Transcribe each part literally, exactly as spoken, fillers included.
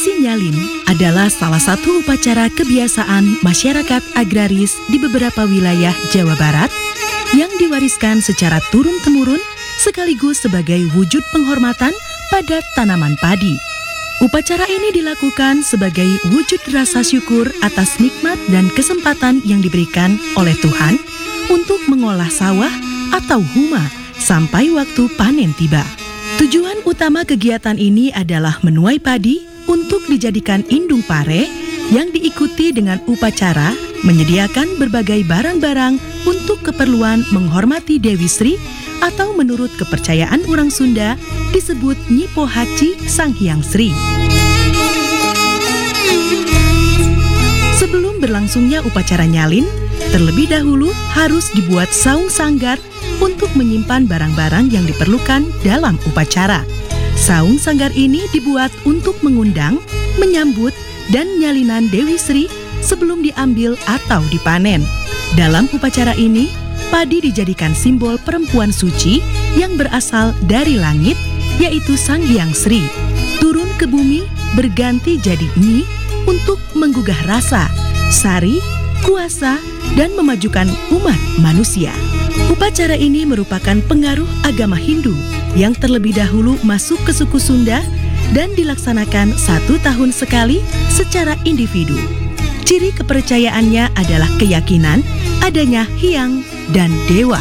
Tradisi nyalin adalah salah satu upacara kebiasaan masyarakat agraris di beberapa wilayah Jawa Barat yang diwariskan secara turun-temurun sekaligus sebagai wujud penghormatan pada tanaman padi. Upacara ini dilakukan sebagai wujud rasa syukur atas nikmat dan kesempatan yang diberikan oleh Tuhan untuk mengolah sawah atau huma sampai waktu panen tiba. Tujuan utama kegiatan ini adalah menuai padi untuk dijadikan indung pare yang diikuti dengan upacara menyediakan berbagai barang-barang untuk keperluan menghormati Dewi Sri atau menurut kepercayaan orang Sunda disebut Nyipo Haci Sang Hyang Sri. Sebelum berlangsungnya upacara nyalin, terlebih dahulu harus dibuat saung sanggar untuk menyimpan barang-barang yang diperlukan dalam upacara. Saung sanggar ini dibuat untuk mengundang, menyambut, dan nyalinan Dewi Sri sebelum diambil atau dipanen. Dalam upacara ini, padi dijadikan simbol perempuan suci yang berasal dari langit, yaitu Sang Hyang Sri, turun ke bumi berganti jadi Nyi untuk menggugah rasa, sari, kuasa, dan memajukan umat manusia. Upacara ini merupakan pengaruh agama Hindu yang terlebih dahulu masuk ke suku Sunda dan dilaksanakan satu tahun sekali secara individu. Ciri kepercayaannya adalah keyakinan adanya hyang dan dewa.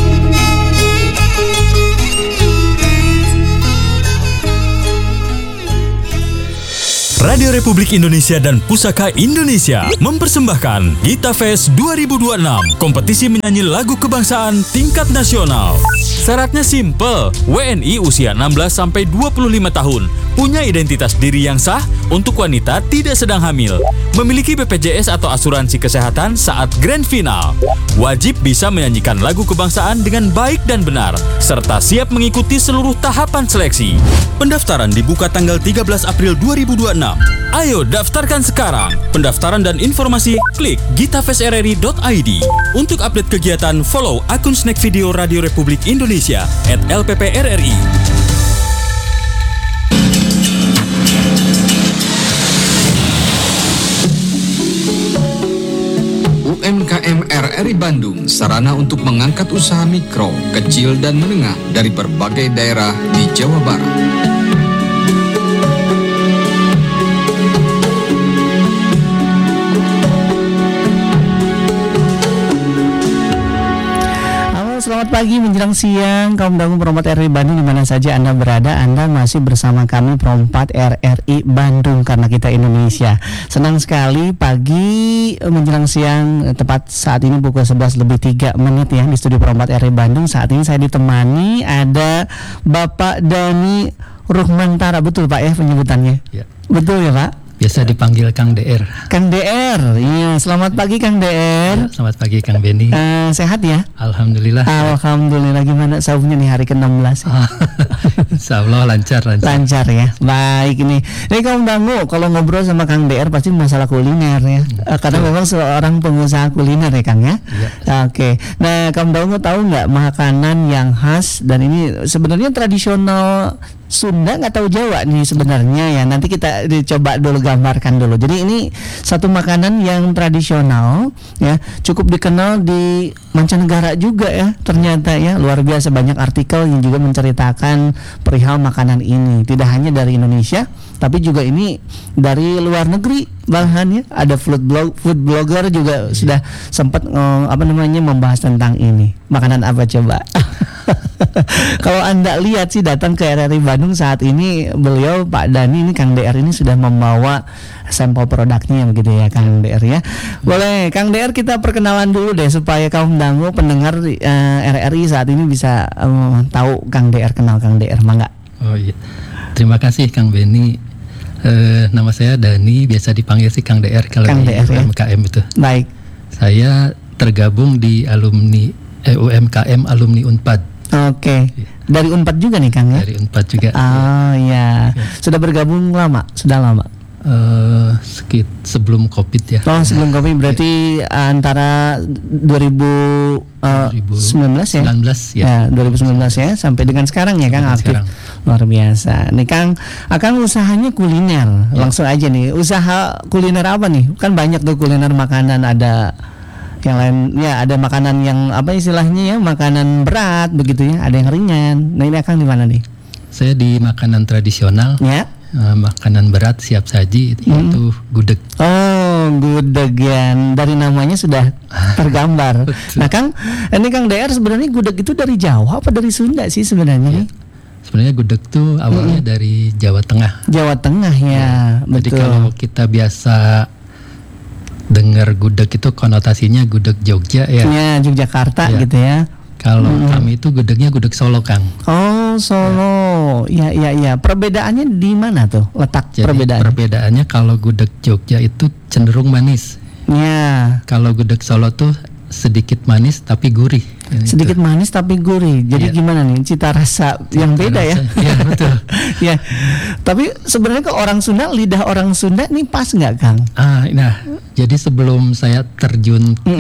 Radio Republik Indonesia dan Pusaka Indonesia mempersembahkan Gita Fest dua ribu dua puluh enam, kompetisi menyanyi lagu kebangsaan tingkat nasional. Syaratnya simple, W N I usia enam belas sampai dua puluh lima tahun, punya identitas diri yang sah, untuk wanita tidak sedang hamil, memiliki B P J S atau asuransi kesehatan saat grand final, wajib bisa menyanyikan lagu kebangsaan dengan baik dan benar, serta siap mengikuti seluruh tahapan seleksi. Pendaftaran dibuka tanggal tiga belas April dua ribu dua puluh enam. Ayo daftarkan sekarang. Pendaftaran dan informasi klik gitafestrri dot i d. Untuk update kegiatan, follow akun Snack Video Radio Republik Indonesia at L P P R R I. U M K M R R I Bandung, sarana untuk mengangkat usaha mikro, kecil, dan menengah dari berbagai daerah di Jawa Barat. Selamat pagi menjelang siang, kaum dangu Perompat R R I Bandung di mana saja Anda berada. Anda masih bersama kami Perompat R R I Bandung karena kita Indonesia. Senang sekali pagi menjelang siang, tepat saat ini pukul sebelas lebih tiga menit ya di studio Perompat R R I Bandung. Saat ini saya ditemani ada Bapak Dani Ruhmantara, betul Pak ya penyebutannya? Ya. Betul ya Pak? Biasa dipanggil Kang D R. Kang D R, iya. Selamat pagi Kang D R. Ya, selamat pagi Kang Benny. Uh, sehat ya? Alhamdulillah. Alhamdulillah. Gimana saumnya nih hari ke enam belas? Ya? Insya Allah lancar, lancar. Lancar ya. Baik ini. Ini kaum dangu kalau ngobrol sama Kang D R pasti masalah kuliner ya. Hmm. Uh, karena memang seorang pengusaha kuliner ya Kang ya. Ya. Oke. Okay. Nah kaum dangu tahu nggak makanan yang khas dan ini sebenarnya tradisional Sunda nggak tahu Jawa nih sebenarnya ya. Nanti kita coba dulu gambarkan dulu. Jadi ini satu makanan yang tradisional ya, cukup dikenal di mancanegara juga ya. Ternyata ya luar biasa banyak artikel yang juga menceritakan perihal makanan ini. Tidak hanya dari Indonesia, tapi juga ini dari luar negeri bahkan ya. Ada food blog, food blogger juga yeah. sudah sempat uh, apa namanya membahas tentang ini. Makanan apa coba? Kalau Anda lihat sih datang ke R R I Bandung saat ini, beliau Pak Dani ini Kang D R ini sudah membawa sampel produknya begitu ya Kang D R ya. Boleh Kang D R kita perkenalan dulu deh supaya kaum dangu pendengar uh, R R I saat ini bisa um, tahu Kang D R, kenal Kang D R, mangga. Oh iya. Terima kasih Kang Benny. Uh, nama saya Dani, biasa dipanggil si Kang D R kalau Kang di D R, U M K M ya? Itu. Baik. Saya tergabung di alumni eh, U M K M alumni Unpad. Oke, okay. Dari Unpad juga nih Kang ya? Dari Unpad juga. Oh ya, ya. Sudah bergabung lama? Sudah lama? eh, sekit sebelum Covid ya. Oh, sebelum Covid berarti antara dua ribu sembilan belas ya? sembilan belas ya. Ya, dua ribu sembilan belas ya sampai dengan sekarang ya Kang Sampai aktif. sekarang. Luar biasa. Nih Kang, akan usahanya kuliner. Ya. Langsung aja nih. Usaha kuliner apa nih? Kan banyak tuh kuliner makanan, ada yang lain ya, ada makanan yang apa istilahnya ya, makanan berat begitu ya, ada yang ringan. Nah, ini Kang di mana nih? Saya di makanan tradisional, Ya. eh, makanan berat siap saji Hmm. itu gudeg. Oh, gudeg ya. Dari namanya sudah tergambar. Nah, Kang, ini Kang D R sebenarnya gudeg itu dari Jawa apa dari Sunda sih sebenarnya nih? Sebenarnya gudeg tuh awalnya dari Jawa Tengah. Jawa Tengah ya, Jadi betul. kalau kita biasa dengar gudeg itu konotasinya gudeg Jogja ya. Ya, Yogyakarta Ya. gitu ya. Kalau kami itu gudegnya gudeg Solo, Kang. Oh, Solo. Ya, ya, ya. Perbedaannya di mana tuh? Letak Jadi perbedaannya? perbedaannya kalau gudeg Jogja itu cenderung manis. Ya, Kalau gudeg Solo tuh sedikit manis tapi gurih. Ini sedikit tuh. manis tapi gurih. Jadi Iya. gimana nih cita rasa yang beda ya? rasa- iya, betul. Ya. Tapi sebenarnya ke orang Sunda, lidah orang Sunda nih pas nggak, Kang? Ah, nah, jadi sebelum saya terjun ke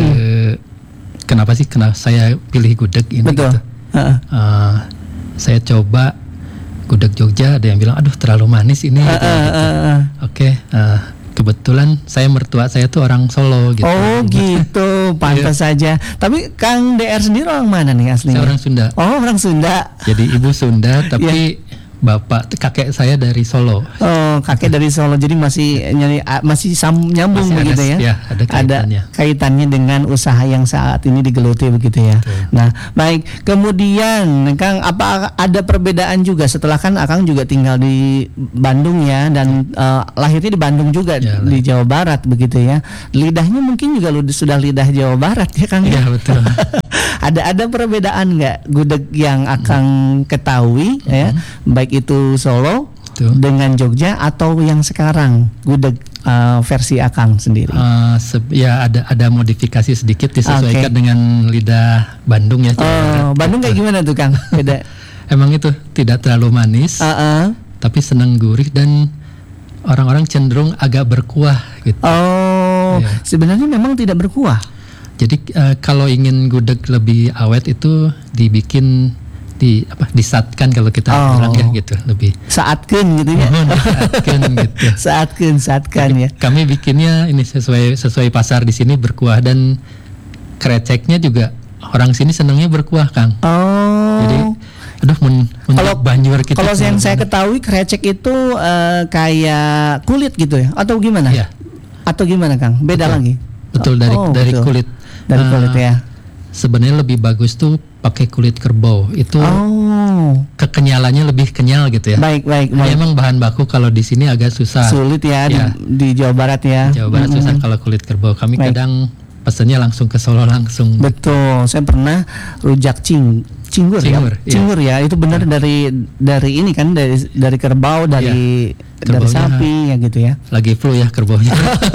kenapa sih kenapa saya pilih gudeg ini Betul. gitu. Heeh. Ah, saya coba gudeg Jogja, ada yang bilang aduh terlalu manis ini gitu, Heeh, gitu. heeh. Oke, ah, kebetulan saya mertua saya tuh orang Solo gitu. Oh gitu, pantas saja. Tapi Kang D R sendiri orang mana nih aslinya? Saya orang Sunda. Oh, orang Sunda. Jadi ibu Sunda tapi bapak kakek saya dari Solo. Oh, kakek dari Solo. Jadi masih nyari a- masih sam, nyambung Masih ada- begitu ya. ya, ada kaitannya. kaitannya dengan usaha yang saat ini digeluti begitu ya. Betul. Nah, baik. Kemudian Kang, apa ada perbedaan juga setelah kan Akang juga tinggal di Bandung ya, dan eh, lahirnya di Bandung juga, Ya, di Jawa Barat begitu ya. Lidahnya mungkin juga lu sudah lidah Jawa Barat ya Kang. Iya, betul. ada ada perbedaan nggak gudeg yang Akang ketahui ya, baik itu Solo Betul. dengan Jogja atau yang sekarang gudeg uh, versi Akang sendiri? Ah, se- ya ada ada modifikasi sedikit disesuaikan Oke. dengan lidah Bandung ya. Jawa Barat. Oh, Bandung kayak gimana tuh Kang? Beda. Emang itu tidak terlalu manis, Uh-uh. tapi senang gurih dan orang-orang cenderung agak berkuah gitu. Oh, Iya. sebenarnya memang tidak berkuah. Jadi eh, kalau ingin gudeg lebih awet itu dibikin di apa disatkan kalau kita Oh. bilang ya gitu, lebih Saatkeun gitu ya. mohon disatkan gitu. Saatkeun, saatkan ya. Kami bikinnya ini sesuai sesuai pasar di sini berkuah, dan kreceknya juga orang sini senangnya berkuah, Kang. Oh. Jadi aduh men, Kalau- menurut Banjur kita Kalau yang terlalu saya banyak. ketahui krecek itu eh, kayak kulit gitu ya, atau gimana? Iya. Atau gimana Kang? Beda Betul. lagi. Betul, dari Oh, dari betul. kulit. Dari Ah, kulit ya. Sebenarnya lebih bagus tuh pakai kulit kerbau. Itu Oh, kekenyalannya lebih kenyal gitu ya. baik baik Nah, baik. emang bahan baku kalau di sini agak susah. Sulit ya, Ya. Di, di Jawa Barat ya. Jawa Barat Mm-mm. susah kalau kulit kerbau. Kami Baik. kadang pesennya langsung ke Solo langsung. Betul, saya pernah rujak cing cinggur, Cinggur, ya. iya. Cinggur ya, itu benar dari dari ini kan, dari dari kerbau, dari dari Kerbaunya. sapi ya gitu ya. Lagi flu ya kerbaunya.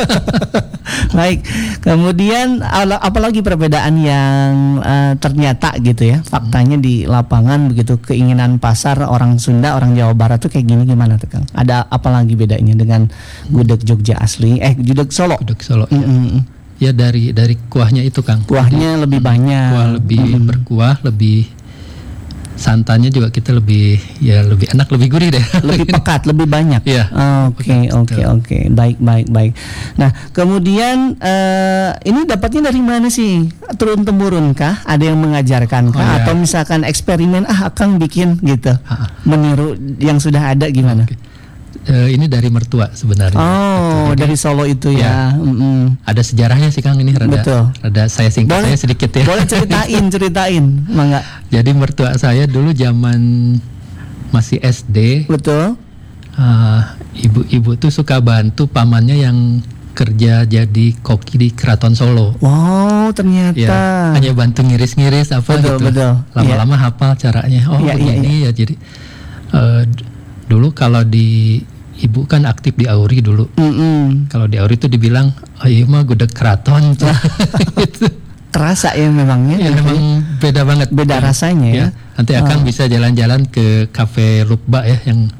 Baik, kemudian ala- apalagi perbedaan yang eh, ternyata gitu ya, faktanya di lapangan begitu, keinginan pasar orang Sunda, orang Jawa Barat tuh kayak gini, gimana tuh Kang? Ada apalagi bedanya dengan gudeg Jogja asli, eh gudeg Solo? Gudeg Solo. Mm, mm, mm. Ya dari dari kuahnya itu, Kang. Kuahnya lebih banyak. Kuah lebih berkuah, lebih santannya juga kita lebih ya lebih enak, lebih gurih deh. Lebih pekat, lebih banyak. Iya. Oke, Pekat, oke, betul. oke. Baik, baik, baik. Nah, kemudian eh, ini dapatnya dari mana sih? Turun temurun kah? Ada yang mengajarkan kah? Oh, iya. Atau misalkan eksperimen, ah Akang bikin gitu, Ah, ah. meniru yang sudah ada gimana? Oke. Eh, ini dari mertua sebenarnya. Oh, Betul. dari Solo itu ya. Ya. Mm-mm. Ada sejarahnya sih, Kang, ini rada Betul. rada saya singkat saya sedikit ya. Boleh ceritain, ceritain, mangga. Jadi mertua saya dulu zaman masih S D, Betul. ah, ibu-ibu tuh suka bantu pamannya yang kerja jadi koki di Keraton Solo. Wow, ternyata. Ya, hanya bantu ngiris-ngiris apa Betul, gitu. betul. Lama-lama hafal caranya. Oh, Iya, iya, begini ya. Jadi eh, d- dulu kalau di ibu kan aktif di Auri dulu. Mm-mm. Kalau di Auri itu dibilang, oh iya mah gudeg keraton. Gitu. Kerasa ya memangnya. Ya, memang beda banget. Beda rasanya ya. Nanti akan bisa jalan-jalan ke Cafe Lukba ya, yang Ya.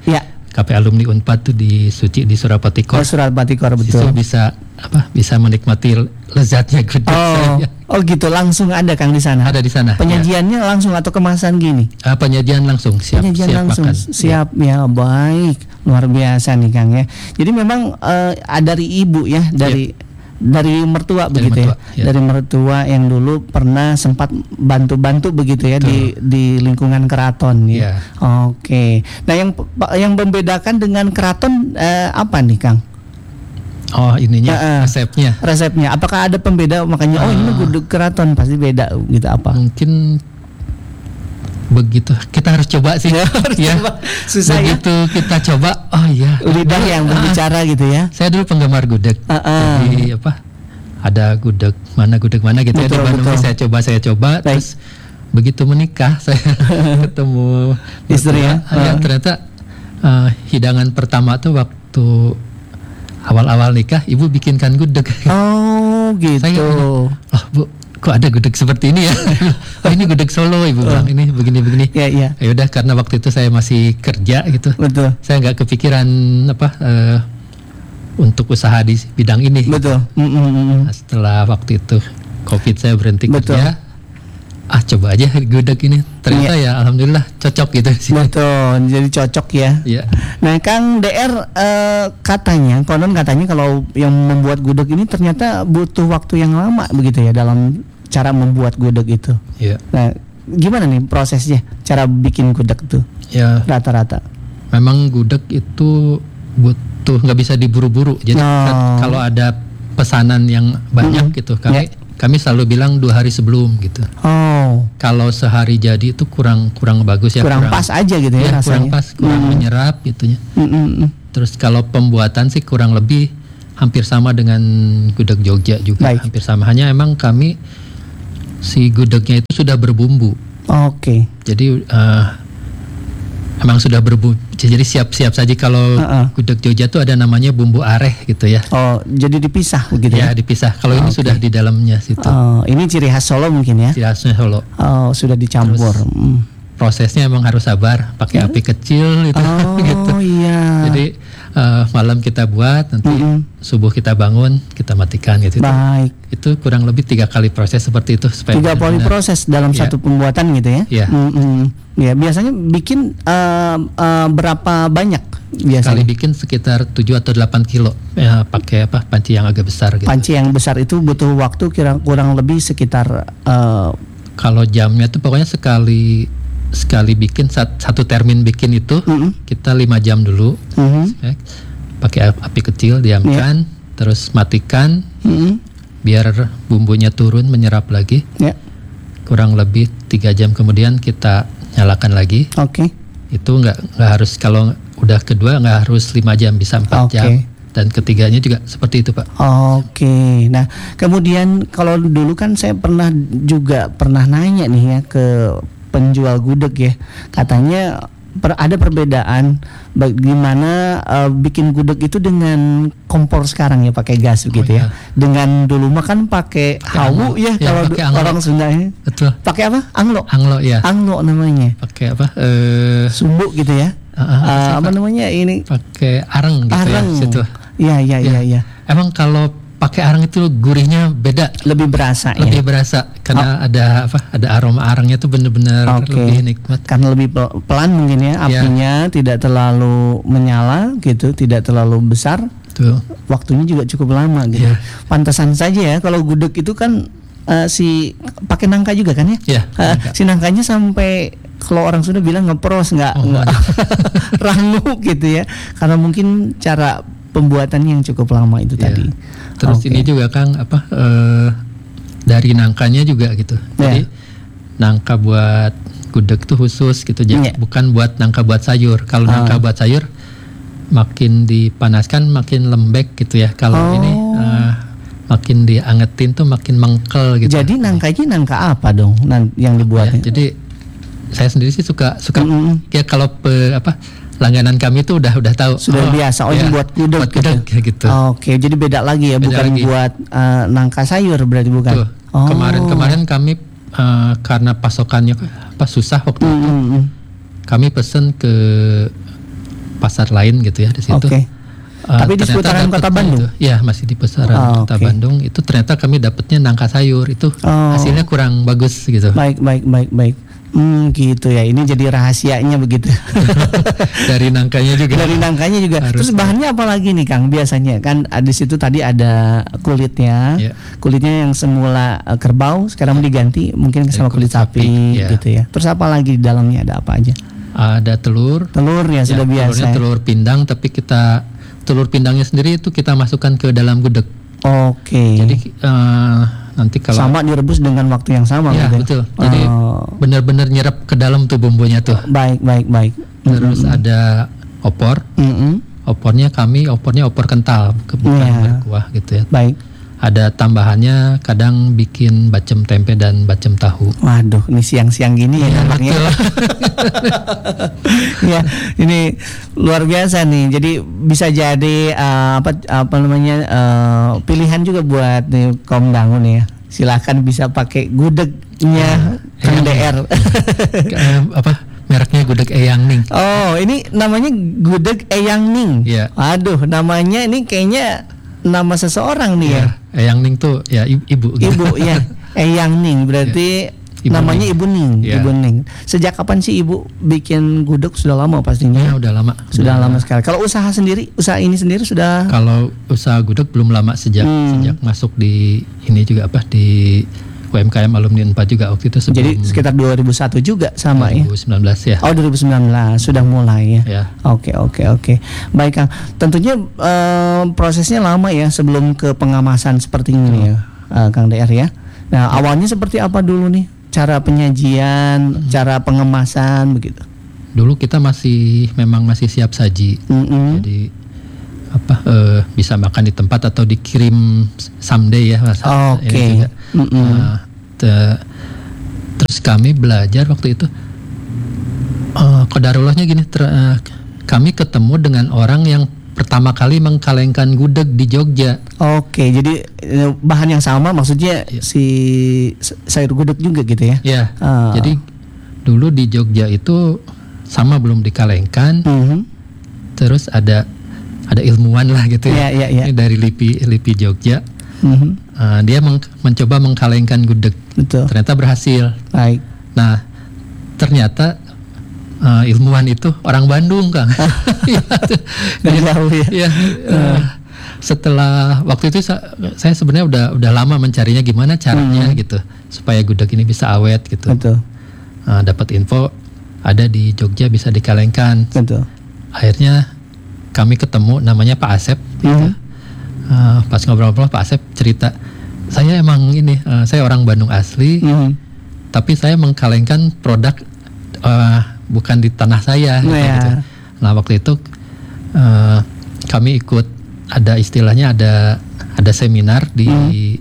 K P alumni Unpad tuh di Suci di Surapati Oh, Kor. Surapati Kor, Di situ betul. bisa apa? Bisa menikmati lezatnya gudeg Oh, saya. oh gitu langsung ada Kang di sana. Ada di sana. Penyajiannya langsung atau kemasan gini? Ya. Ah, penyajian langsung siap Penyajian siap langsung makan. siap ya, baik, luar biasa nih Kang ya. Jadi memang eh, dari ibu ya, dari dari mertua Dari begitu mertua, ya. ya. Dari mertua yang dulu pernah sempat bantu-bantu begitu ya di di lingkungan keraton ya. Ya. Oke. Nah, yang yang membedakan dengan keraton eh, apa nih Kang? Oh, ininya Ya, eh. resepnya. Resepnya apakah ada pembeda, makanya oh ini gudeg keraton pasti beda gitu apa? Mungkin begitu kita harus coba sih. Ya, harus Ya. coba. Susah ya. Begitu kita coba, oh iya. Lidah yang berbicara gitu ya. Saya dulu penggemar gudeg. Ah, ah. Jadi apa? Ada gudeg mana gudeg mana gitu ya di Betul, Bandung. betul. Saya coba saya coba Baik. terus begitu menikah saya ketemu Istri ya? mertua. Ya, Ah. ternyata eh, hidangan pertama tuh waktu awal-awal nikah ibu bikinkan gudeg. Oh gitu. Saya oh bu, kok ada gudeg seperti ini ya? Oh ini gudeg Solo ibu bilang, ini begini-begini. Ya, ya. Ya udah karena waktu itu saya masih kerja gitu, Betul. saya nggak kepikiran apa eh, untuk usaha di bidang ini. Betul. Mm, mm, mm. Nah, setelah waktu itu COVID saya berhenti Betul. kerja, ah coba aja gudeg ini. Ternyata ya alhamdulillah cocok gitu sih. Betul. Jadi cocok ya. Ya. Nah, Kang D R eh, katanya, konon katanya kalau yang membuat gudeg ini ternyata butuh waktu yang lama begitu ya dalam cara membuat gudeg itu. Ya. Nah, gimana nih prosesnya cara bikin gudeg tuh Ya. rata-rata? Memang gudeg itu butuh nggak bisa diburu-buru. Jadi Oh. kan kalau ada pesanan yang banyak gitu, kami Ya. kami selalu bilang dua hari sebelum gitu. Oh, Kalau sehari jadi itu kurang kurang bagus ya. kurang pas aja gitu ya, ya, rasanya. kurang pas, kurang Mm. menyerap gitunya. Mm, mm, mm. Terus kalau pembuatan sih kurang lebih hampir sama dengan gudeg Jogja juga, Baik. hampir sama. Hanya emang kami si gudegnya itu sudah berbumbu. Oke. Jadi eh, emang sudah berbumbu. Jadi siap-siap saja kalau Uh-uh. gudeg Jogja tuh ada namanya bumbu areh gitu ya. Oh, jadi dipisah begitu Ya ya? dipisah. Kalau ini Oke. sudah di dalamnya situ. Oh, ini ciri khas Solo mungkin ya? Ciri khasnya Solo. Oh, sudah dicampur. Terus- Mm. Prosesnya emang harus sabar, pakai api kecil gitu. Oh gitu. iya. Jadi eh, malam kita buat, nanti Mm-mm. subuh kita bangun, kita matikan gitu. Baik. Itu kurang lebih tiga kali proses seperti itu supaya Tiga kali benar-benar- proses dalam Iya. satu pembuatan gitu ya? Iya. Mm-mm. Ya, biasanya bikin eh, eh, berapa banyak Kali biasanya? bikin sekitar tujuh atau delapan kilo ya, pakai apa panci yang agak besar gitu. Panci yang besar itu butuh waktu kira kurang lebih sekitar eh, Kalau jamnya tuh pokoknya sekali sekali bikin sat- satu termin bikin itu Mm-mm. kita lima jam dulu. mhm, Ya. Pakai ap- api kecil, diamkan, terus matikan mhm, biar bumbunya turun menyerap lagi. ya, Kurang lebih tiga jam kemudian kita nyalakan lagi. oke. Itu nggak nggak harus, kalau udah kedua nggak harus lima jam, bisa empat Oke. jam. Dan ketiganya juga seperti itu Pak. Oke, nah kemudian kalau dulu kan saya pernah juga pernah nanya nih ya ke penjual gudeg ya, katanya per, ada perbedaan bagaimana eh, bikin gudeg itu dengan kompor sekarang ya pakai gas begitu iya. ya. Dengan dulu mah kan pakai hawu anglo. ya, Ya, kalau pakai du- anglo. orang Sundanya. Betul. Pakai apa? Anglo. Anglo ya. Anglo namanya. Pakai apa? Eh Sumbu gitu ya. ah, ah, Eh, apa Pak? namanya ini? Pakai areng gitu Areng. ya situ. Iya, iya, iya, iya. Emang kalau pakai areng itu gurihnya beda, Lebih berasa ya. lebih berasa karena ada apa? Ada aroma arengnya tuh bener-bener Oke. lebih nikmat. Karena lebih pel- pelan mungkin ya, apinya tidak terlalu menyala gitu, tidak terlalu besar, Tuh. waktunya juga cukup lama gitu. Iya. Pantesan saja ya kalau gudeg itu kan eh, si pakai nangka juga kan ya? Iya, Eh, nangka. si nangkanya sampai kalau orang sudah bilang ngepros nggak Oh, nggak rangu gitu ya, karena mungkin cara pembuatannya yang cukup lama itu Iya. tadi. Terus Oke. ini juga Kang apa eh, dari nangkanya juga gitu. Jadi Iya. nangka buat gudeg tuh khusus gitu. Jadi Iya. bukan buat nangka buat sayur. Kalau Ah. nangka buat sayur makin dipanaskan makin lembek gitu ya. Kalau Oh. ini eh, makin diangetin tuh makin mengkel gitu. Jadi nangkanya nangka apa dong nan- yang Ya, dibuatnya? jadi saya sendiri sih suka suka Mm-mm. ya kalau pe, apa langganan kami tuh udah udah tahu Sudah biasa, oh ini ya, buat gudeg buat gudeg kayak gitu. Oke, jadi beda lagi ya, Beda bukan lagi. buat eh, nangka sayur berarti bukan. Tuh, Oh. kemarin-kemarin kami eh, karena pasokannya apa susah waktu Mm, itu, mm, mm. kami pesen ke pasar lain gitu ya di situ. Oke. Uh, Tapi di ternyata seputaran Kota dapetnya Bandung? itu- ya masih di seputaran Oh, Kota oke. Bandung itu ternyata kami dapatnya nangka sayur itu Oh. hasilnya kurang bagus gitu. Baik, baik, baik, baik. Hmm, gitu ya. Ini jadi rahasianya begitu. Dari nangkanya juga. Dari nangkanya juga. Harus. Terus bahannya apa lagi nih Kang? Biasanya kan di situ tadi ada kulitnya. Iya. Kulitnya yang semula eh, kerbau sekarang diganti mungkin sama Dari kulit, kulit sapi, sapi iya. gitu ya. Terus apa lagi di dalamnya ada apa aja? Ada telur. Telur ya, sudah Ya, biasa. telurnya ya. telur pindang tapi kita telur pindangnya sendiri itu kita masukkan ke dalam gudeg. Oke. Jadi eh, nanti kalau sama direbus dengan waktu yang sama ya gitu. betul. Jadi Oh, benar-benar nyerap ke dalam tuh bumbunya tuh. baik, baik, baik. Terus ada opor. Mm-mm. Opornya kami opornya opor kental, bukan Iya. berkuah gitu ya. Baik. Ada tambahannya kadang bikin bacem tempe dan bacem tahu. Waduh, ini siang-siang gini ya nampaknya. Ya, ini luar biasa nih. Jadi bisa jadi eh, apa apa namanya eh, pilihan juga buat nih kaum dangu nih ya. Silakan bisa pakai gudegnya Kang D R. Eh, apa mereknya gudeg Eyang Ning. Oh, ini namanya gudeg Eyang Ning. Iya. Aduh, namanya ini kayaknya nama seseorang nih ya. Eyang Ning tuh ya i- ibu gitu. Ibu ya, Eyang Ning berarti Ibu namanya Ning. Ibu Ning, Iya. Ibu Ning. Sejak kapan sih Ibu bikin gudeg? Sudah lama pastinya. Ya udah lama. Sudah lama sekali. Kalau usaha sendiri, usaha ini sendiri sudah Kalau usaha gudeg belum lama sejak Hmm. sejak masuk di ini juga apa di U M K M Alumni Unpad juga waktu itu sebelum jadi sekitar dua ribu satu juga sama ya. dua ribu sembilan belas ya. Oh, dua ribu sembilan belas sudah mulai ya. Ya. Oke, oke, oke. Baik, Kang. Tentunya eh, prosesnya lama ya sebelum ke pengemasan seperti ini ya, eh, Kang D R ya. Nah, awalnya seperti apa dulu nih? Cara penyajian, cara pengemasan begitu. Dulu kita masih memang masih siap saji. Mm-mm. Jadi apa eh, bisa makan di tempat atau dikirim someday ya Mas. Oke. Ini juga. Mm-mm. Nah, te- terus kami belajar waktu itu eh kodarullahnya gini ter- eh, kami ketemu dengan orang yang pertama kali mengkalengkan gudeg di Jogja. Oke, jadi eh, bahan yang sama maksudnya si s- sayur gudeg juga gitu ya. Ya. Ah. Jadi dulu di Jogja itu sama belum dikalengkan. Mhm. Terus ada ada ilmuwan lah gitu ya. Iya, iya, iya. Ini dari LIPI LIPI Jogja. Mhm. Uh, dia meng- mencoba mengkalengkan gudeg. Betul. Ternyata berhasil. Baik. Nah, ternyata uh, ilmuwan itu orang Bandung, Kang. Iya, tuh. Dari jauh ya. Iya, uh, setelah waktu itu sa- saya sebenarnya udah udah lama mencarinya gimana caranya gitu supaya gudeg ini bisa awet gitu. Betul. Uh, dapat info ada di Jogja bisa dikalengkan. Betul. Akhirnya kami ketemu namanya Pak Asep gitu. Mhm. Uh, pas ngobrol-ngobrol Pak Asep cerita saya emang ini uh, saya orang Bandung asli Mhm. tapi saya mengkalengkan produk uh, bukan di tanah saya Nah, ya. gitu. Nah waktu itu uh, kami ikut ada istilahnya ada ada seminar di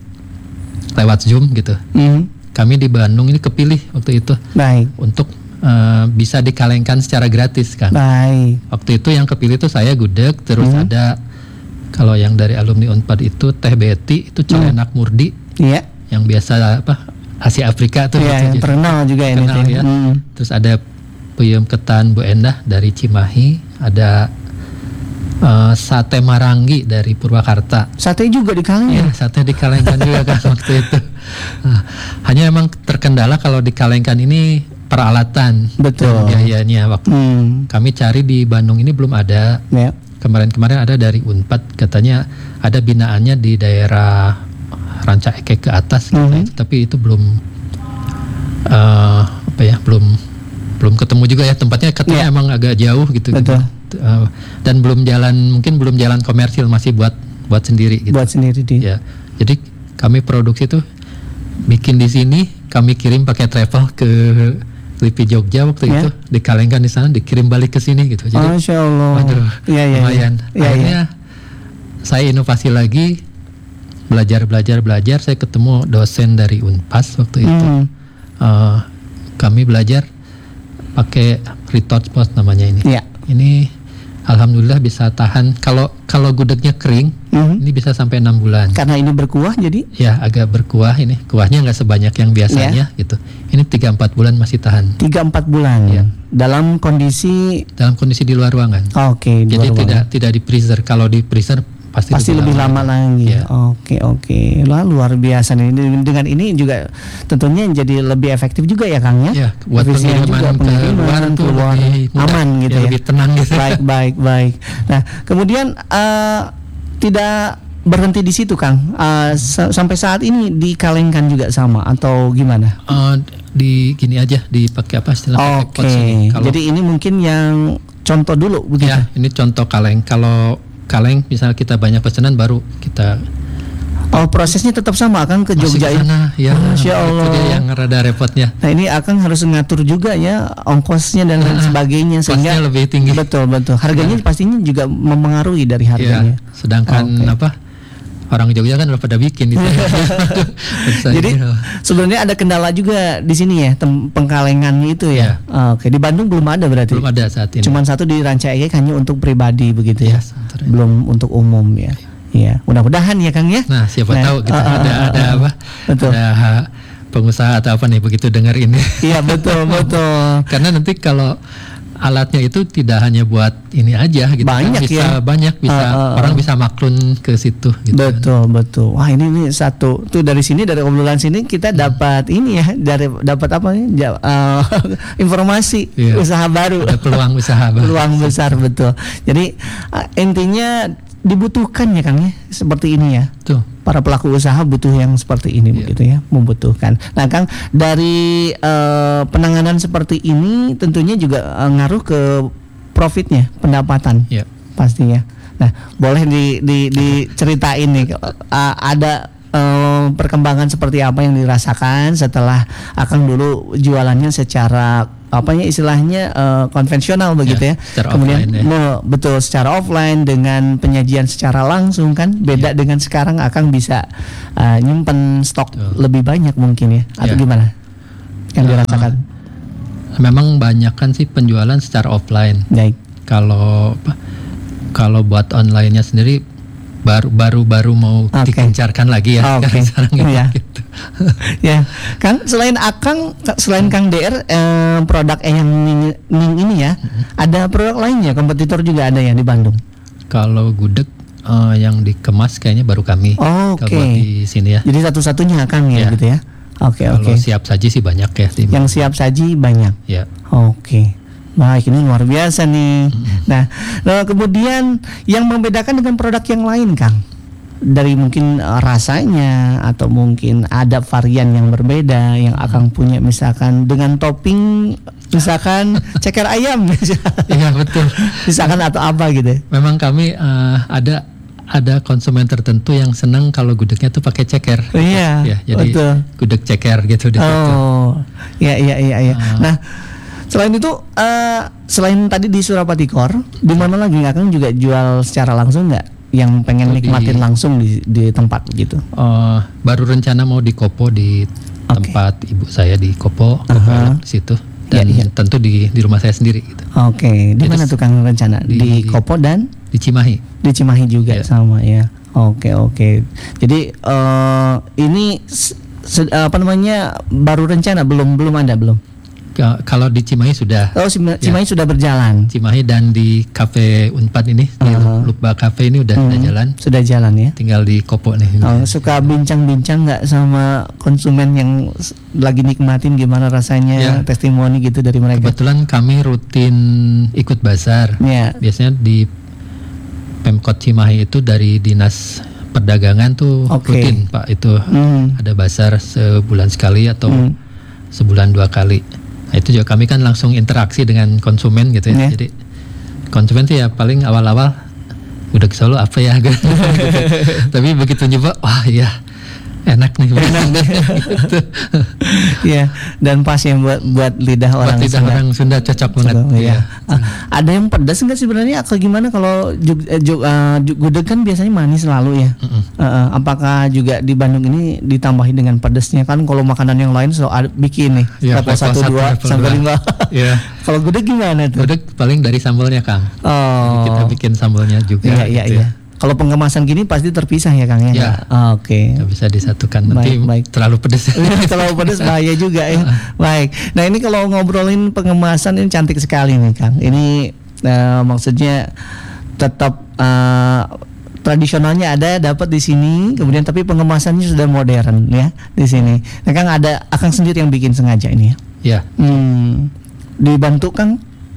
lewat Zoom gitu. Mhm. Kami di Bandung ini kepilih waktu itu Baik. untuk uh, bisa dikalengkan secara gratis kan. Baik. Waktu itu yang kepilih itu saya gudeg, terus Hmm. ada kalau yang dari alumni Unpad itu Teh Betty itu Colenak Murdi Iya. yang biasa apa Asia Afrika tuh Iya, gitu. yang Jadi, terkenal juga ini. kenal tuh. ya. Mhm. Terus ada Peyem Ketan Bu Endah dari Cimahi, ada eh, Sate Marangi dari Purwakarta. Sate juga di kaleng. Ya, sate dikalengkan juga kan waktu itu. Nah, hanya emang terkendala kalau dikalengkan ini peralatan Betul. dan biayanya waktu Hmm. kami cari di Bandung ini belum ada. Ya. Kemarin-kemarin ada dari Unpad katanya ada binaannya di daerah Ranca Ekek ke atas gitu, Mhm. tapi itu belum eh, apa ya belum belum ketemu juga ya tempatnya katanya Iya. emang agak jauh gitu. Betul. Eh, dan belum jalan mungkin belum jalan komersil masih buat buat sendiri gitu. Buat sendiri di. Ya. Jadi kami produksi tuh bikin di sini, kami kirim pakai travel ke LIPI Jogja waktu Ya. itu, dikalengkan di sana, dikirim balik ke sini gitu. Jadi Masya Allah. waduh, Iya, iya, lumayan. iya. Iya, Akhirnya saya inovasi lagi, belajar belajar belajar. Saya ketemu dosen dari Unpas waktu itu. Hmm. Eh, kami belajar pakai retort post namanya ini. Iya. Ini alhamdulillah bisa tahan. Kalau kalau gudegnya kering, Mhm. ini bisa sampai enam bulan. Karena ini berkuah jadi Ya, agak berkuah ini. Kuahnya nggak sebanyak yang biasanya gitu. Ini tiga sampai empat bulan masih tahan. tiga sampai empat bulan. Iya. Dalam kondisi Dalam kondisi di luar ruangan. oke, di Jadi luar tidak ruangan. tidak di freezer. Kalau di freezer pasti, Pasti lebih lama lagi. Iya. Oke, oke. Lah luar biasa nih. Dengan ini juga tentunya jadi lebih efektif juga ya, Kang ya. Ya, buat Efisien pengiriman ke luar tuh keluar lebih mudah, aman gitu ya, ya. lebih tenang gitu. Baik, baik, baik. Nah, kemudian eh, tidak berhenti di situ, Kang. Eh, sa- sampai saat ini dikalengkan juga sama atau gimana? Eh, di gini aja dipakai apa istilah pakai Oke. pot sini. Kalau Jadi ini mungkin yang contoh dulu begitu. ya, ini contoh kaleng. Kalau kaleng misalnya kita banyak pesanan baru kita Oh, prosesnya tetap sama, Kang, ke masih Jogja ke ini? sana. Ya, Masya itu Allah. dia yang rada repotnya. Nah, ini Akang harus ngatur juga ya ongkosnya dan lain Nah, sebagainya sehingga Costnya lebih tinggi. betul betul. Harganya pastinya juga mempengaruhi dari harganya. Ya, sedangkan Oke. apa? Orang Jogja kan udah pada bikin gitu. Bisa Jadi gitu. sebenarnya ada kendala juga di sini ya, tem- pengkalengannya itu ya. Oke, di Bandung belum ada berarti. belum ada saat ini. Cuman satu di Ranca Ekek hanya untuk pribadi begitu ya. Ya, sementara. Belum untuk umum ya. Iya, mudah-mudahan ya, Kang ya. Nah, siapa Nah, tahu kita uh, uh, ada uh, ada uh, apa? betul. Ada ha- pengusaha atau apa nih begitu dengar ini. Iya, betul betul. Karena nanti kalau alatnya itu tidak hanya buat ini aja gitu kan. Banyak bisa ya. banyak bisa Uh, uh, uh. orang bisa maklun ke situ gitu. kan. Betul betul. Wah, ini nih satu tuh dari sini, dari obrolan sini kita dapat ini ya, dari dapat apa nih? Ja- eh, informasi Iya. usaha baru. Ada peluang usaha baru. Peluang besar betul. Jadi eh, intinya dibutuhkan ya, Kang ya, seperti ini ya. Tuh. Para pelaku usaha butuh yang seperti ini Iya. begitu ya, membutuhkan. Nah, Kang, dari eh, penanganan seperti ini tentunya juga eh, ngaruh ke profitnya, pendapatan. Ya. Pastinya. Nah, boleh di, di, diceritain nih uh, ada uh, perkembangan seperti apa yang dirasakan setelah Akang dulu jualannya secara apanya istilahnya uh, konvensional begitu ya. Ya, secara Kemudian offline ya. me- betul secara offline dengan penyajian secara langsung kan beda dengan sekarang Akang bisa uh, nyimpen stok Betul. lebih banyak mungkin ya atau Ya. gimana yang Uh, dirasakan? Memang banyak kan sih penjualan secara offline. Baik. Kalau apa, kalau buat online-nya sendiri baru baru baru mau Oke. dikencarkan lagi ya. Oke. Kan sekarang ini Iya. gitu. Ya, Kang, selain Akang, selain Kang D R, eh, produk yang Ning, Ning ini ya, ada produk lainnya, kompetitor juga ada ya di Bandung. Kalau gudeg eh, yang dikemas kayaknya baru kami. Oh, Kalau oke. buat di sini ya. Jadi satu-satunya Akang ya, Ya. gitu ya. Oke, Kalau oke. siap saji sih banyak ya. di- Yang siap saji banyak. Ya. Oke. Baik, ini luar biasa nih. Nah, nah, kemudian yang membedakan dengan produk yang lain, Kang, dari mungkin eh, rasanya atau mungkin ada varian yang berbeda yang Akang punya, misalkan dengan topping, misalkan ceker ayam, Iya betul. misalkan atau apa gitu. Memang kami eh, ada ada konsumen tertentu yang senang kalau gudegnya tuh pakai ceker. Iya, Ya, jadi betul. gudeg ceker gitu di situ. Oh, ya, iya, iya, iya. Ah. Nah, selain itu, eh, selain tadi di Surapati Core, di mana lagi Akang juga jual secara langsung nggak? Yang pengen Oh, di- nikmatin langsung di, di tempat gitu. Eh, baru rencana mau di Kopo di Oke. tempat ibu saya di Kopo, Kopo Aha. di situ. Dan Ya, ya. tentu di di rumah saya sendiri gitu. Oke, di Itu mana s- tuh Kang rencana? Di, di- Kopo dan Di Cimahi. di Cimahi juga Ya. sama ya. Oke, oke. Jadi eh, ini s- se- apa namanya baru rencana, belum belum ada belum? Ka- Kalau di Cimahi sudah. Oh, Cima- Ya. Cimahi sudah berjalan. Cimahi dan di Cafe Unpad ini, di Aha. Lukba Cafe ini udah udah Hmm, jalan. Sudah jalan ya. Tinggal di Kopo nih. Oh, suka bincang-bincang nggak sama konsumen yang s- lagi nikmatin gimana rasanya, Ya. testimoni gitu dari mereka? Kebetulan kami rutin ikut bazar. Ya. Biasanya di Pemkot Cimahi itu dari Dinas Perdagangan tuh Oke. rutin Pak, itu Hmm. ada bazar sebulan sekali atau Hmm. sebulan dua kali. Nah, itu juga kami kan langsung interaksi dengan konsumen gitu Ya. ya. Jadi konsumen tuh ya paling awal-awal udah Solo apa ya gitu. Tapi begitu nyoba, wah iya enak nih. Enak deh. Ya, dan pas yang buat buat lidah orang Buat lidah Sunda. orang Sunda cocok banget. Iya. Iya. Ah, ada yang pedas nggak sebenarnya? Atau gimana kalau jug, eh, jug, eh, jug- gudeg kan biasanya manis selalu ya. Mm-mm. Eh, eh, apakah juga di Bandung ini ditambahi dengan pedasnya? Kan kalau makanan yang lain so ada bikin nih Iya, level level satu satu, dua level sampai dua. lima. Iya. Kalau gudeg gimana tuh? Gudeg paling dari sambalnya, Kang. Oh, Kita bikin sambalnya juga. iya iya gitu iya. ya. Kalau pengemasan gini pasti terpisah ya Kang ya. Ya. Ah, Oke. Nggak bisa disatukan, nanti Baik, baik. terlalu pedes. Kalau pedas bahaya juga ya. Baik. Nah ini kalau ngobrolin pengemasan ini cantik sekali nih Kang. Ini eh, maksudnya tetap eh, tradisionalnya ada dapat di sini, kemudian tapi pengemasannya sudah modern ya di sini. Nah Kang ada Akang sendiri yang bikin sengaja ini ya. Ya, Hmm, dibantu Kang?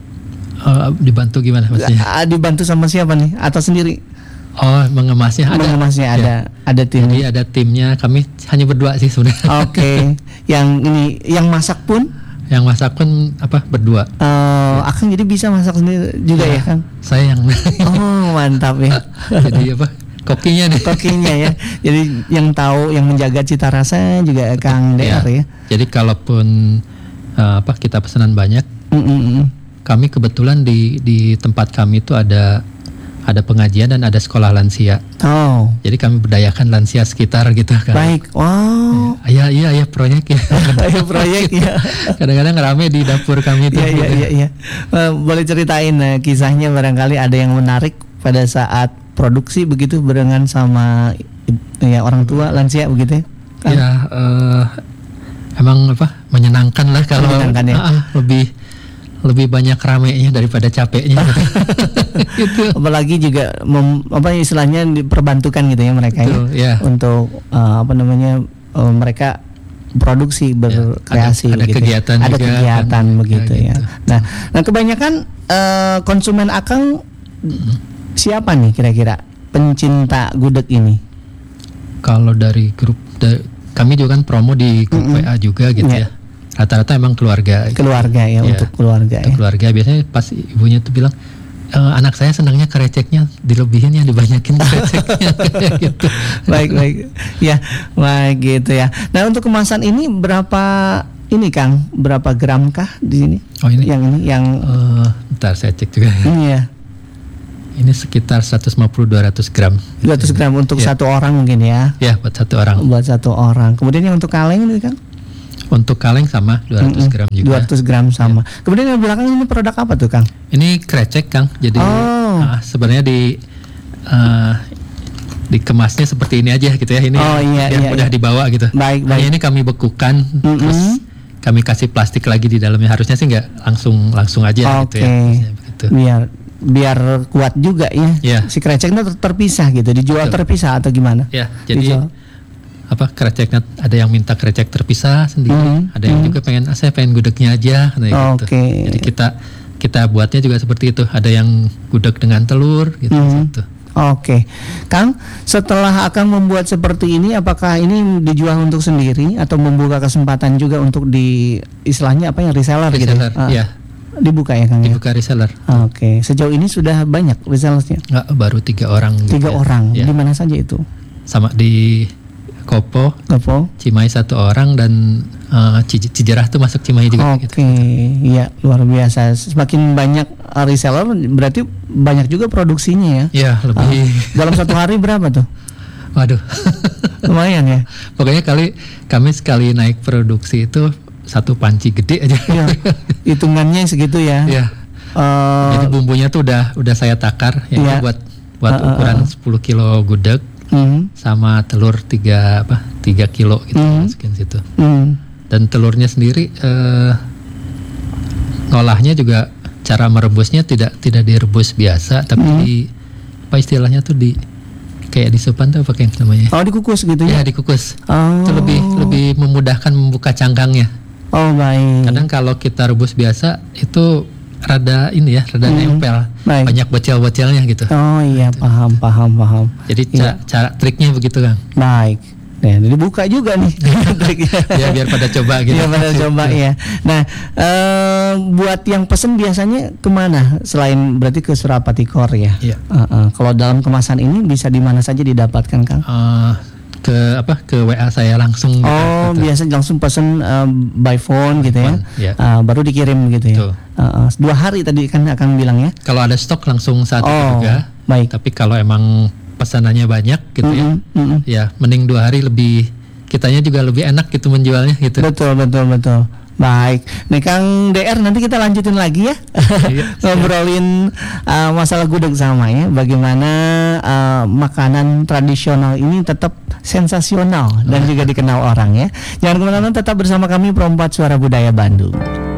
eh, dibantu gimana maksudnya? Ah, dibantu sama siapa nih? Atau sendiri? Oh, mengemasnya ada. Mengemasnya Ya. ada, ada tim. Jadi ada timnya, kami hanya berdua sih sebenarnya. Oke. Yang ini, yang masak pun? Yang masak pun apa berdua. Eh, Akang jadi bisa masak sendiri juga ya, Kang? Saya yang Oh mantap ya. jadi apa? Kokinya nih. Kokinya ya. Jadi yang tahu, yang menjaga cita rasa juga Kang D R ya. Jadi kalaupun eh, apa kita pesanan banyak, Mm, mm, mm. kami kebetulan di di tempat kami itu ada ada pengajian dan ada sekolah lansia. Oh Jadi kami berdayakan lansia sekitar gitu kan. baik. Wow. Iya iya iya proyek ya. Ayo proyek ya. Kadang-kadang rame di dapur kami itu. Iya iya iya. iya. Eh, boleh ceritain eh, kisahnya barangkali ada yang menarik pada saat produksi begitu barengan sama ya orang tua lansia begitu ya. Kang? Ya eh, emang apa menyenangkan lah kalau Menyenangkan ya. ah, ah, lebih lebih banyak ramenya daripada capeknya. Gitu. Apalagi juga mem, apa istilahnya diperbantukan gitu ya mereka Betul, ya ya. untuk uh, apa namanya uh, mereka produksi berkreasi ada- ada begitu ya. kegiatan ada juga, kegiatan kan. begitu Ya, ya. gitu. Nah, nah kebanyakan uh, konsumen Akang siapa nih kira-kira pencinta gudeg ini? Kalau dari grup da- kami juga kan promo di grup Mm-mm. W A juga gitu Ya. ya. Rata-rata emang keluarga. Keluarga ya, Ya, untuk keluarga Untuk ya. keluarga biasanya pas ibunya tuh bilang e, anak saya senangnya kereceknya dilebihin ya dibanyakin kereceknya kayak gitu. Baik baik ya, baik gitu ya. Nah untuk kemasan ini berapa ini Kang? Berapa gram kah di sini? Oh ini Yang ini yang eh, bentar saya cek juga. ini ya. Ini sekitar seratus lima puluh sampai dua ratus gram. dua ratus gram untuk Ya. satu orang mungkin ya. Ya buat satu orang. Buat satu orang. Kemudian yang untuk kaleng ini kan? Untuk kaleng sama dua ratus gram juga. dua ratus gram sama. Kemudian yang belakang ini produk apa tuh Kang? Ini krecek Kang. Jadi Oh. ah, sebenarnya di eh, dikemasnya seperti ini aja gitu ya. Ini Oh, iya, biar iya, mudah iya. dibawa gitu. Baik, Hanya baik. ini kami bekukan Mm-mm. terus kami kasih plastik lagi di dalamnya. Harusnya sih nggak langsung langsung aja Oke. gitu ya. Harusnya begitu. Biar biar kuat juga ya. Iya. Si kreceknya ter- terpisah gitu, dijual Betul. terpisah atau gimana? Ya, jadi Dijual. apa kereceknya ada yang minta kerecek terpisah sendiri, Hmm, ada yang hmm. juga pengen ah, saya pengen gudegnya aja kayak gitu. Oke. Jadi kita kita buatnya juga seperti itu. Ada yang gudeg dengan telur gitu Hmm. gitu. Oke, Kang, setelah Akang membuat seperti ini, apakah ini dijual untuk sendiri atau membuka kesempatan juga untuk di istilahnya apa ya reseller, gitu? Reseller, Ah, ya. Dibuka ya Kang ya? Dibuka reseller. Oke, sejauh ini sudah banyak resellersnya. Nggak, baru tiga orang. gitu Tiga ya. orang. Ya. Di mana saja itu? Sama di Kopo, Gopo. Cimahi satu orang dan eh, Ci- Cijerah tuh masuk Cimahi juga. Oke, Gitu. iya luar biasa. Semakin banyak uh, reseller, berarti banyak juga produksinya ya. Ya lebih. Ah, dalam satu hari berapa tuh? Waduh. Lumayan ya. Pokoknya kali kami sekali naik produksi itu satu panci gede aja. Iya. Hitungannya segitu ya. Ya. Eh, Jadi bumbunya tuh udah udah saya takar ya Iya. buat buat Uh, uh, ukuran uh. sepuluh kilo gudeg hmm, sama telur tiga apa tiga kilo gitu Hmm. masukin situ. hmm. Dan telurnya sendiri eh, ngolahnya juga cara merebusnya tidak tidak direbus biasa tapi Hmm. di apa istilahnya tuh di kayak disupan tuh apa kayak namanya? Oh dikukus gitu ya? Ya dikukus. Oh. Itu lebih lebih memudahkan membuka cangkangnya. Oh baik. Kadang kalau kita rebus biasa itu rada ini ya, rada Hmm. nempel. Baik. Banyak bocel-bocelnya gitu. Oh iya paham paham paham. Jadi Iya. ca- cara triknya begitu Kang. Baik. Nah, jadi buka juga nih. Ya biar pada coba gitu. Iya pada coba ya. Nah, eh, buat yang pesen biasanya kemana? Selain berarti ke Surapati Core ya. Iya. Uh-uh. Kalau dalam kemasan ini bisa di mana saja didapatkan Kang? Eh, ke apa ke W A saya langsung. Oh, gitu. biasa langsung pesan uh, by phone gitu ya. Phone, ya. Uh, baru dikirim gitu ya. Betul. Uh, uh, dua hari tadi kan akan bilang ya. Kalau ada stok langsung saat itu Oh, juga. baik. Tapi kalau emang pesanannya banyak gitu ya, Mm-mm, mm-mm. ya mending dua hari lebih, kitanya juga lebih enak gitu menjualnya gitu. Betul, betul, betul. Baik, nih Kang D R, nanti kita lanjutin lagi ya. Iya, Ngobrolin uh, masalah gudeg sama ya. Bagaimana uh, makanan tradisional ini tetap sensasional dan juga dikenal orang ya. Jangan kemana-mana, tetap bersama kami Pro empat Suara Budaya Bandung.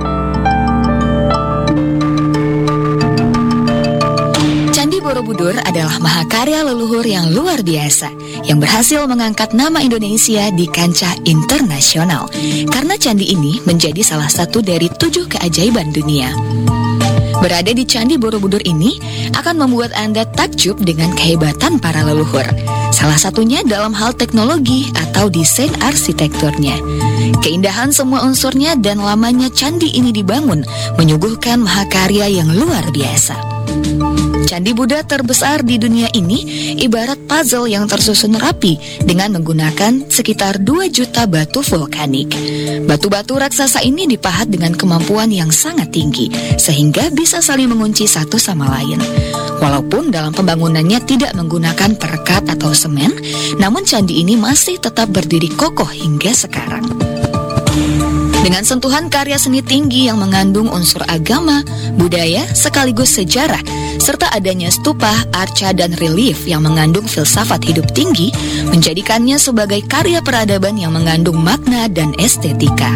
Candi Borobudur adalah mahakarya leluhur yang luar biasa yang berhasil mengangkat nama Indonesia di kancah internasional karena candi ini menjadi salah satu dari tujuh keajaiban dunia. Berada di Candi Borobudur ini akan membuat Anda takjub dengan kehebatan para leluhur. Salah satunya dalam hal teknologi atau desain arsitekturnya. Keindahan semua unsurnya dan lamanya candi ini dibangun menyuguhkan mahakarya yang luar biasa. Candi Buddha terbesar di dunia ini ibarat puzzle yang tersusun rapi dengan menggunakan sekitar dua juta batu vulkanik. Batu-batu raksasa ini dipahat dengan kemampuan yang sangat tinggi sehingga bisa saling mengunci satu sama lain. Walaupun dalam pembangunannya tidak menggunakan perekat atau semen, namun candi ini masih tetap berdiri kokoh hingga sekarang. Dengan sentuhan karya seni tinggi yang mengandung unsur agama, budaya, sekaligus sejarah, serta adanya stupa, arca, dan relief yang mengandung filsafat hidup tinggi, menjadikannya sebagai karya peradaban yang mengandung makna dan estetika.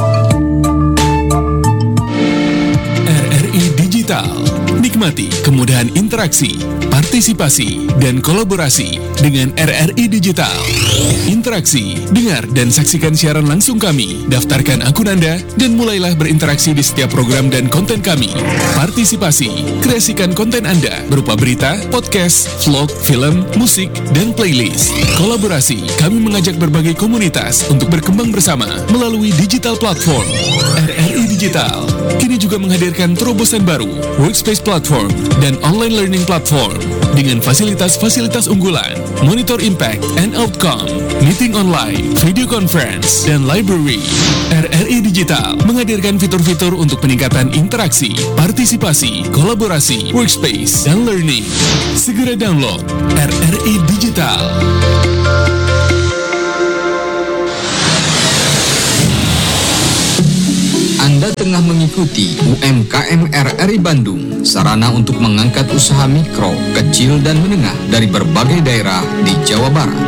R R I Digital. Nikmati kemudahan interaksi, partisipasi, dan kolaborasi dengan R R I Digital. Interaksi, dengar, dan saksikan siaran langsung kami. Daftarkan akun Anda dan mulailah berinteraksi di setiap program dan konten kami. Partisipasi, kreasikan konten Anda berupa berita, podcast, vlog, film, musik, dan playlist. Kolaborasi, kami mengajak berbagai komunitas untuk berkembang bersama melalui digital platform. R R I Digital kini juga menghadirkan terobosan baru, workspace platform, dan online learning platform dengan fasilitas-fasilitas unggulan, monitor impact and outcome, meeting online, video conference, dan library. R R I Digital menghadirkan fitur-fitur untuk peningkatan interaksi, partisipasi, kolaborasi, workspace, dan learning. Segera download R R I Digital. Anda tengah mengikuti U M K M R R I Bandung, sarana untuk mengangkat usaha mikro, kecil, dan menengah dari berbagai daerah di Jawa Barat.